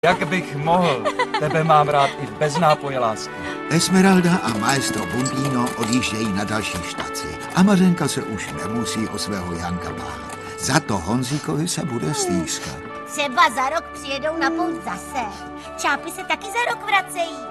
Jak bych mohl? Tebe mám rád i bez nápoje lásky. Esmeralda a maestro Bundino odjíždějí na další štaci a Mařenka se už nemusí o svého Janka bát. Za to Honzíkovi se bude stýskat. Třeba za rok přijedou na pouť zase. Čápy se taky za rok vracejí.